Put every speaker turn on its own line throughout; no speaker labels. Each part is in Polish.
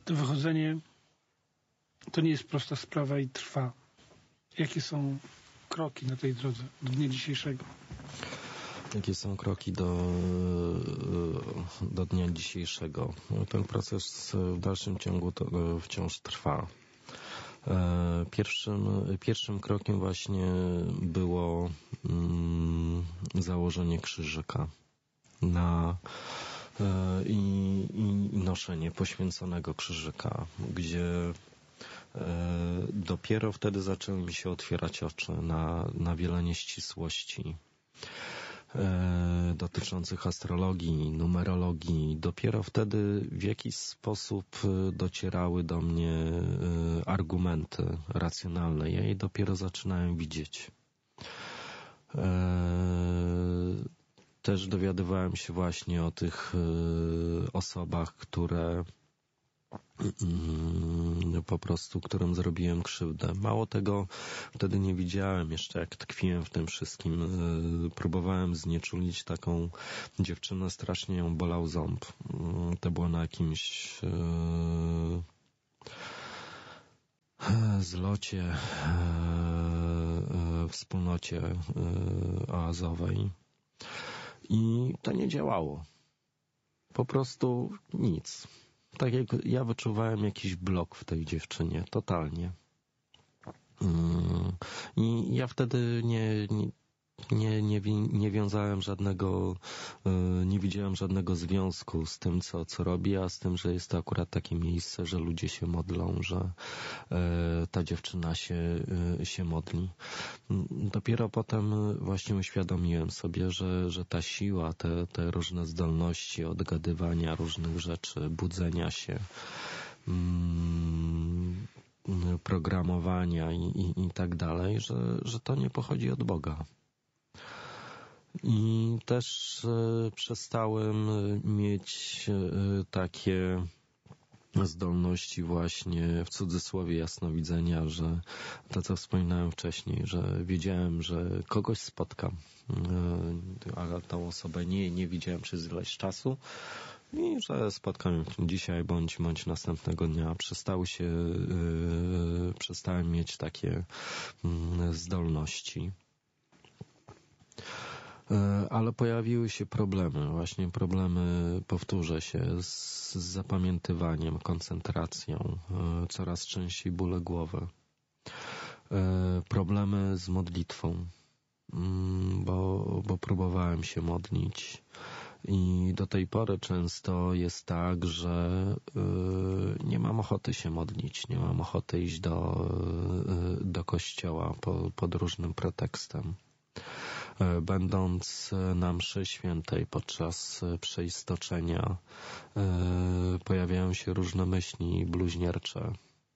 To wychodzenie to nie jest prosta sprawa i trwa. Jakie są kroki na tej drodze do dnia dzisiejszego?
Jakie są kroki do dnia dzisiejszego? Ten proces w dalszym ciągu to wciąż trwa. Pierwszym krokiem właśnie było założenie krzyżyka i noszenie poświęconego krzyżyka, gdzie dopiero wtedy zaczęły mi się otwierać oczy na wiele nieścisłości dotyczących astrologii, numerologii. Dopiero wtedy w jakiś sposób docierały do mnie argumenty racjonalne. Ja je dopiero zaczynałem widzieć. Też dowiadywałem się właśnie o tych osobach, którym zrobiłem krzywdę. Mało tego, wtedy nie widziałem jeszcze, jak tkwiłem w tym wszystkim. Próbowałem znieczulić taką dziewczynę, strasznie ją bolał ząb. To było na jakimś zlocie, wspólnocie oazowej i to nie działało. Po prostu nic. Tak jak ja wyczuwałem jakiś blok w tej dziewczynie, totalnie. I ja wtedy nie wiązałem żadnego, nie widziałem żadnego związku z tym, co robi, a z tym, że jest to akurat takie miejsce, że ludzie się modlą, że ta dziewczyna się modli. Dopiero potem właśnie uświadomiłem sobie, że ta siła, te różne zdolności odgadywania różnych rzeczy, budzenia się, programowania i tak dalej, że to nie pochodzi od Boga. I też przestałem mieć takie zdolności właśnie w cudzysłowie jasnowidzenia, że to, co wspominałem wcześniej, że wiedziałem, że kogoś spotkam, ale tą osobę nie widziałem przez ileś czasu i że spotkam ją dzisiaj bądź następnego dnia. Przestałem mieć takie zdolności. Ale pojawiły się problemy, powtórzę się, z zapamiętywaniem, koncentracją, coraz częściej bóle głowy, problemy z modlitwą, bo próbowałem się modlić i do tej pory często jest tak, że nie mam ochoty się modlić, nie mam ochoty iść do kościoła pod różnym pretekstem. Będąc na mszy świętej podczas przeistoczenia pojawiają się różne myśli bluźniercze.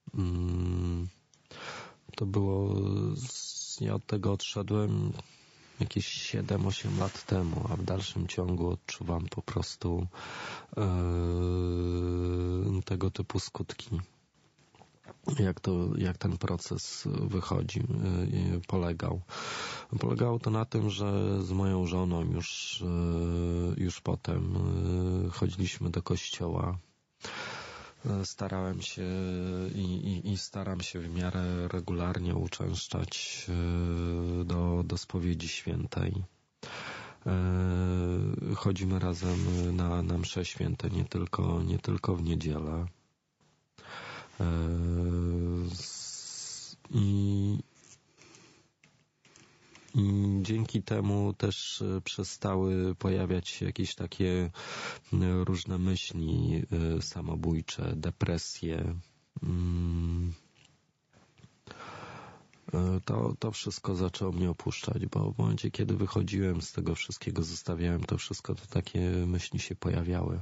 To było... Ja od tego odszedłem jakieś 7-8 lat temu, a w dalszym ciągu odczuwam po prostu tego typu skutki. Jak ten proces polegał. Polegało to na tym, że z moją żoną już potem chodziliśmy do kościoła. Starałem się i staram się w miarę regularnie uczęszczać do spowiedzi świętej. Chodzimy razem na msze święte, nie tylko w niedzielę. I dzięki temu też przestały pojawiać się jakieś takie różne myśli samobójcze, depresje. To wszystko zaczęło mnie opuszczać, bo w momencie, kiedy wychodziłem z tego wszystkiego, zostawiałem to wszystko, to takie myśli się pojawiały.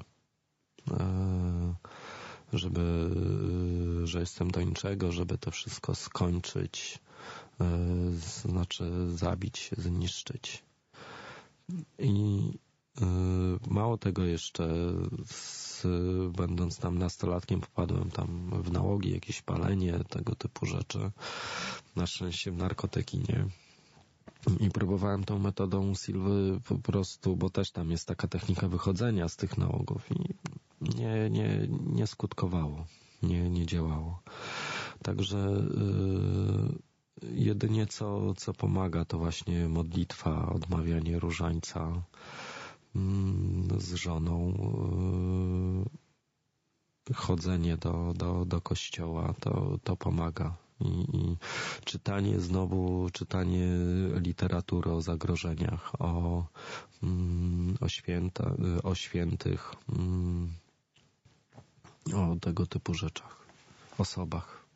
Że jestem do niczego, żeby to wszystko skończyć, znaczy zabić, zniszczyć. I mało tego jeszcze, będąc tam nastolatkiem, popadłem tam w nałogi, jakieś palenie, tego typu rzeczy. Na szczęście w narkotyki nie. I próbowałem tą metodą Silwy po prostu, bo też tam jest taka technika wychodzenia z tych nałogów i nie skutkowało. nie działało. Także jedynie co pomaga, to właśnie modlitwa, odmawianie różańca z żoną, chodzenie do kościoła, to pomaga. I czytanie literatury o zagrożeniach, o świętych, o tego typu rzeczach, osobach.